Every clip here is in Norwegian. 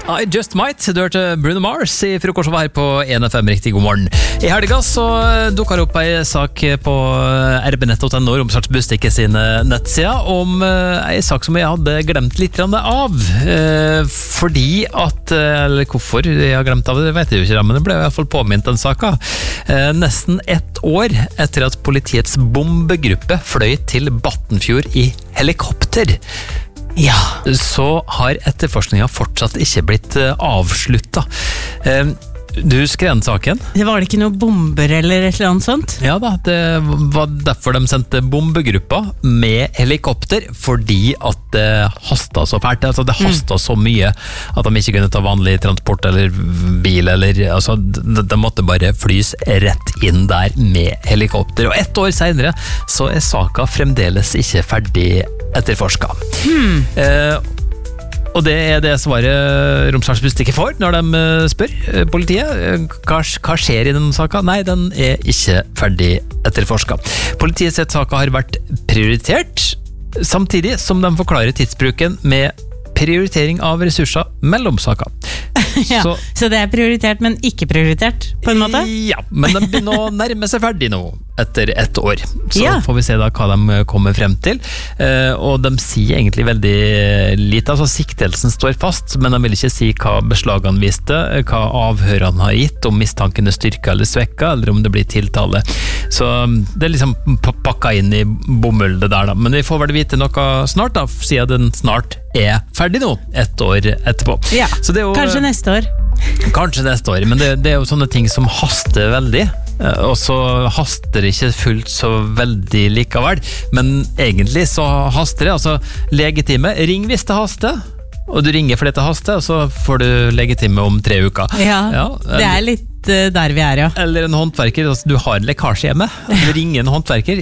I Just Might, du hørte Bruno Mars I Frokost her på 1FM. Riktig god morgen. I helga så dukker det opp en sak på rbnett.no, Romsdals Budstikke sine nettsider, om en sak som jeg hadde glemt litt av. Fordi at, eller hvorfor jeg har glemt av det, vet jeg jo ikke, men det ble I hvert fall påminnet den saken. Nesten 1 år etter at politiets bombegruppe fløy til Battenfjord I helikopter. Ja, så har etterforskningen fortsatt ikke blitt avsluttet. Du husker den saken? Det var det ikke noen bomber eller et eller annet sånt? Ja da, det var derfor de sendte bombegruppa med helikopter, fordi at det hastet så fælt. Altså det hastet så mye at de ikke kunne ta vanlig transport eller bil, eller, altså de måtte bare flys rett inn der med helikopter. Og 1 år senere så saken fremdeles ikke ferdig etterforsket. Og det det svaret Romsdals Budstikke får når de spør politiet. Hva skjer I denne saken? Nei, den ikke ferdig etterforsket. Politiets saker har vært prioritert, samtidig som de forklarer tidsbruken med prioritering av ressurser mellom saker. Ja, så det prioritert, men ikke prioritert, på en måte? Ja, men de begynner å nærme seg ferdig nå, etter 1 år. Så får vi se da hva de kommer frem til. Og de sier egentlig veldig lite. Altså siktelsen står fast, men de vil ikke si hva beslagene viste, hva avhørene har gitt, om mistanken styrket eller svekket, eller om det blir tiltale. Så det liksom pakket inn I bomull det der da. Men vi får vel vite noe snart da, siden den snart ferdig nå, 1 år etterpå. Ja, så det jo, kanskje neste år. Kanskje neste år, men det jo sånne ting som haster veldig. Og så haster det ikke fullt så veldig likevel, men egentlig så haster det. Altså legetime, ring hvis det haster, og du ringer fordi det haster, og så får du legetime om 3 uker. Ja, det litt der vi ja. Eller en håndverker, altså du har en lekkasje hjemme, du ringer en håndverker,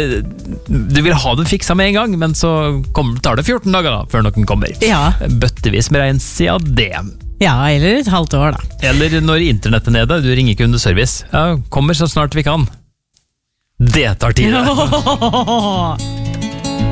du vil ha den fiksa med en gang, men så tar det 14 dager da, før noen kommer. Ja. Bøttevis med regn siden det. Ja, eller et halvt år da. Eller når internettet nede, du ringer kundeservice. Ja, kommer så snart vi kan. Det tar tid.